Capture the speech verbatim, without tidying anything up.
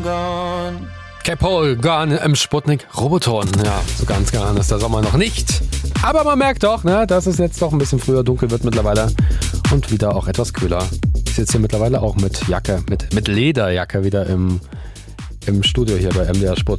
I'm gone. K-Paul, Gone im Sputnik Roboton. Ja, so ganz gern ist der Sommer noch nicht. Aber man merkt doch, ne, dass es jetzt doch ein bisschen früher dunkel wird mittlerweile und wieder auch etwas kühler. Ich sitze hier mittlerweile auch mit Jacke, mit, mit Lederjacke wieder im, im Studio hier bei M D R Sputnik.